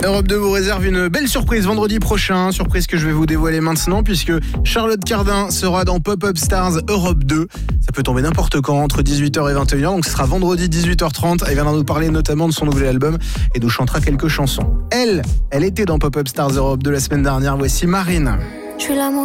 Europe 2 vous réserve une belle surprise vendredi prochain, surprise que je vais vous dévoiler maintenant puisque Charlotte Cardin sera dans Pop-Up Stars Europe 2. Ça peut tomber n'importe quand, entre 18h et 21h, donc ce sera vendredi 18h30. Elle viendra nous parler notamment de son nouvel album et nous chantera quelques chansons. Elle était dans Pop-Up Stars Europe 2 la semaine dernière, voici Marine. Je suis l'amour